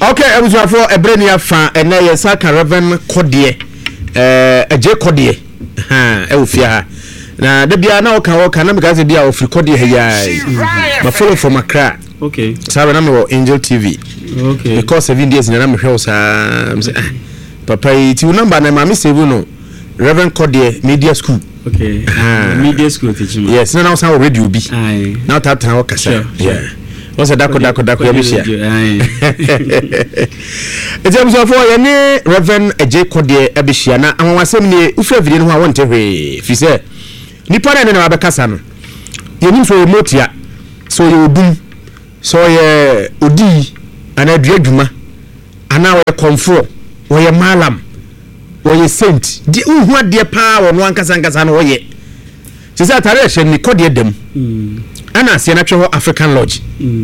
Okay, I was for a brainy fan and now yes I can Reverend Codie a J Codie Elfia na de bia na o kan work na because bia of Codie here my follow from Accra. Okay, so na me Angel TV. Okay, because 7 days na me hwe papa ti number na ma me save no Reverend Codie Media School. Okay, Media School teaching. Yes, now sound radio bi. Aye. Now tap tan work sir. Yeah. What's a dako ya bishia? It's a for any Reverend J Codie Abishia. Now, I want to say, if you have one want to pay, if you say, Nippon and Abacasano, you need for motia, so you boom, so ye Udi and a Dregma, and now a comfort, or your malam, or your saint. What dear power on one Casangasan or ye? She said, I shall me Codie them. Ana se natural African Lodge.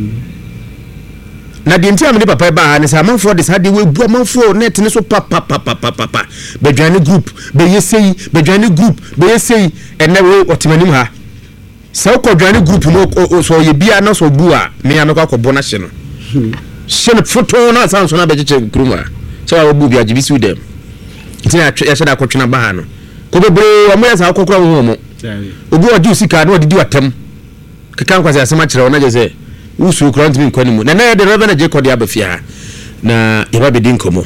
Na di ntia me papa ba na se amanfo de sa de we bu amanfo net ne so papa bedwane group be yesei bedwane group be yesei ene we otimanim ha se ko dwane group no so ye bia na so bu a me ya me kwa kobo na hye no hye no photo na sanso na bejeche kruma so wa bu bia jibi su dem ntia ya hye da kwotwena ba ha no ko bebre o mo ya sa kokora wo mo obi o ju sika na odidi watam kan kwase asema kire wona je se usu krant mi kwani mu na na de Reverend J Codie abafia na yeba bedin komo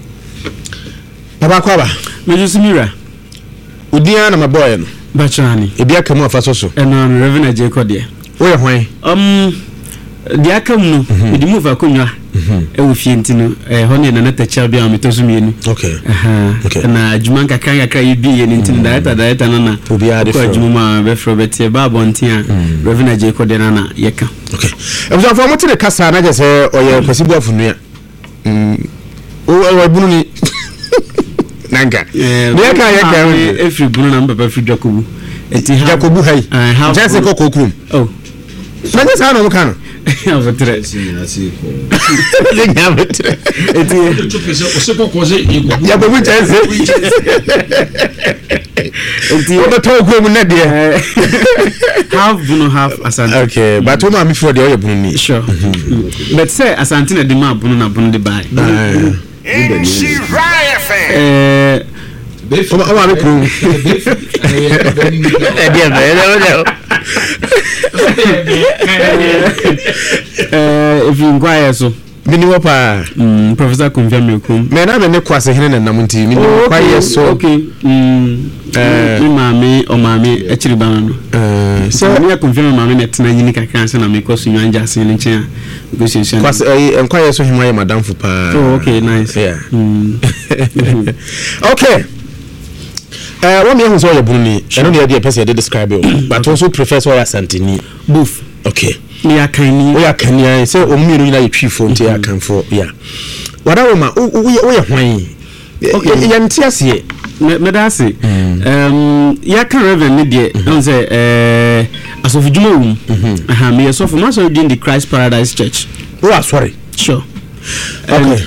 baba kwaba mejusimira udia na maboy no bachani ebia kamu afaso so eno Reverend J Codie oye hwan dia kam no di move akonwa e wo fie ntino hone na tacha bia metoso mienu okay na adwuma kakra yi bi ye ntino director na obia de ko adwuma be frobeti ba bontia Reverend J Codie na yeka okay ebuza fo motire kasa na je se oye kwasibu afunu o bunu ni nanga yeka every bunu na mbaba fi Jacobu eti Jacobu hai jase ko kokrum oh na je sa no mukano avetre asiko eti o se kokoze ya bo chance eti o to ko mu na de half bunu half asante okay but o ma mi for de o bunu ni sure but say asante na de ma bunu na bunu de bai she riot fan o ma mi kru if you inquire so mini wapa Professor confirm you come me na me ne kwase hene na namunti mini inquire so okay mi mami o mami echiri bana no so me confirm mami na tena nyini kakran se na me koso nywanja se ne nchen negotiation kwase inquire so hima ya madam fu pa oh okay nice yeah okay what me who so ya bunni I know the person they describe it but also professor ya santini both okay ni akani we akani say o mu ni na yetwifo nti akan for yeah wada wo ma wo ya hwan okay ya ntiase me da say ya kan Reverend ni de on say asofujuma wum aha me so for so in the Christ Paradise Church oh sorry sure okay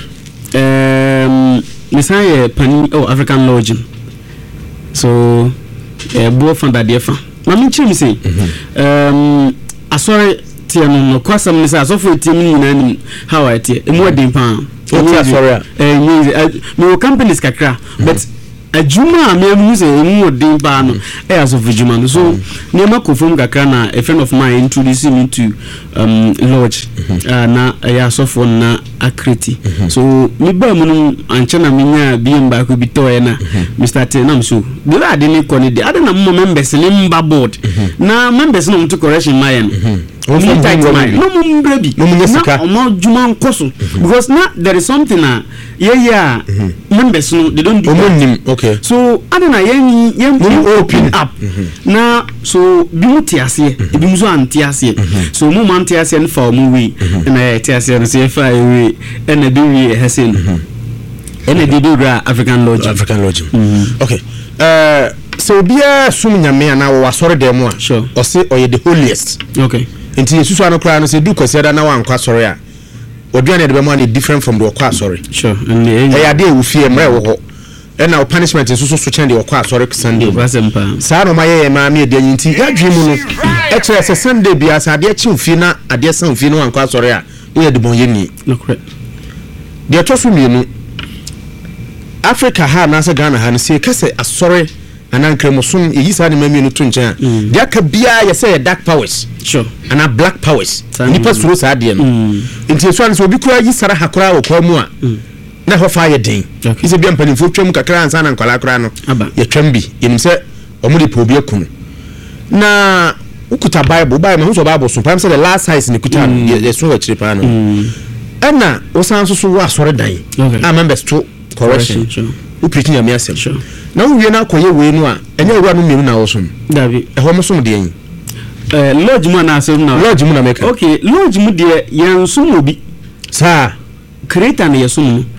me say pan African Lodge so bo fanda de fa ma me chiri me say asori tie no kwasam ni say asofo tie ni nyina ni how I tie emu adin pa o asori me companies kakra but ajuma me mu say emu adin pa no asofo juma no so ne ma kofom kakra na a friend of mine introduced me to lodge na ya asofo na akriti so me ba mu no anche na me nya bi mba ko bi to na Mr. Tenam so the lad ni ko ni de adana mo members ni mba board na members no to correction mayen no mo mbrabi no mo nyesika na mo juma nkoso because na there is something na yeah members no they don't do okay so adana yen open up na so bi mutiase bi mu so antiase so mo mantiase no fa mo we na tiase no se fa we na bi we hasen ene di do African Lodge okay so bia sum nyame na wo asore dem a sure o se oye the holiest okay enti yesusu anokra no se du kwasiada na wankwa sore a oduane de be mo different from the okwa sore sure ya de wo fie mre wo ho ena o punishment nso so chen de okwa sore Sunday sa no maye ma me de nyinti adwi mu no e kire se Sunday bia sa de chi fie na ade san fie no wankwa sore a wo ye de bon ye ni de atoso mienu Africa ha na se Ghana ha no se kase asore anankremosum eyi sa ne mamienu to nchen de aka bia ye say dark powers sure ana black powers nipa suro sa de no nti so an so obi kura yi sara hakura wo kwa mu a na ho fa ye den ise bia mpanifo twam kakra ansa na nkwala kura no ye twam bi yenim se omudi po obi akunu na ukuta bible ma ho so bible so pam say the last size ne kuta ye so wa chire pa no ana osan so wa sore dan a members to correction u preaching am yasem na wo wie na akoye we no a enye owura no mienu na wo so dabi e ho mo so de yin lodge mu na asem na lodge mu na make okay lodge mu de yan so mo bi sa creator na yeso mu